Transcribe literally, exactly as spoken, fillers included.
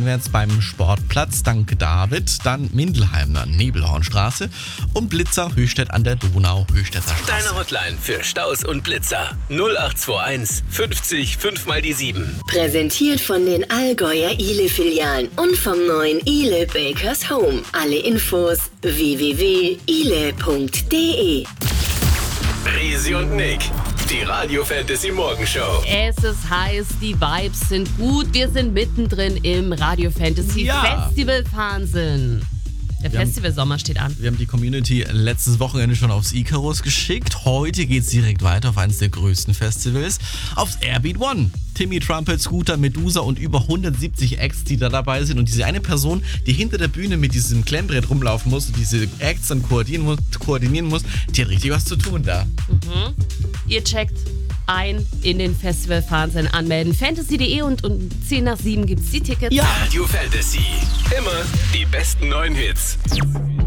einwärts beim Sportplatz, dank David. Dann Mindelheim, Nebelhornstraße und Blitzer Höchstädt an der Donau, Höchstädter Straße. Deine Hotline für Staus und Blitzer null acht zwei eins fünfzig fünf mal die sieben. Präsentiert von den Allgäuer Ile-Filialen und vom neuen Ile Bakers Home. Alle Infos w w w punkt ile punkt de. Risi und Nick, die Radio Fantasy Morgenshow. Es ist heiß, die Vibes sind gut. Wir sind mittendrin im Radio Fantasy Ja. Festival Wahnsinn. Der Wir haben- Festivalsommer steht an. Wir haben die Community letztes Wochenende schon aufs Icarus geschickt. Heute geht's direkt weiter auf eines der größten Festivals, aufs Airbeat One. Timmy Trumpet, Scooter, Medusa und über hundertsiebzig Acts, die da dabei sind. Und diese eine Person, die hinter der Bühne mit diesem Klemmbrett rumlaufen muss und diese Acts dann koordinieren muss, koordinieren muss, die hat richtig was zu tun da. Ihr checkt ein in den Festival Wahnsinn anmelden. Fantasy punkt de und um zehn nach sieben gibt's die Tickets. Ja. Radio Fantasy, immer die besten neuen Hits.